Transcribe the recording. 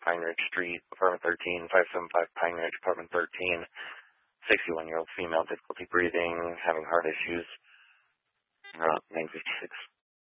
Pine Ridge Street, apartment 13, 575 Pine Ridge, apartment 13. 61-year-old female, difficulty breathing, having heart issues. 956.